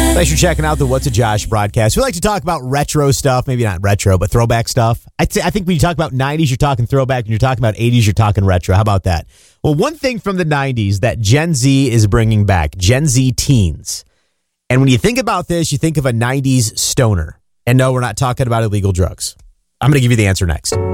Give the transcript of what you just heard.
Thanks for checking out the What's a Josh broadcast. We like to talk about retro stuff, maybe not retro, but throwback stuff. I think when you talk about 90s, you're talking throwback. When you're talking about 80s, you're talking retro. How about that? Well, one thing from the 90s that Gen Z is bringing back, Gen Z teens. And when you think about this, you think of a 90s stoner. And no, we're not talking about illegal drugs. I'm going to give you the answer next.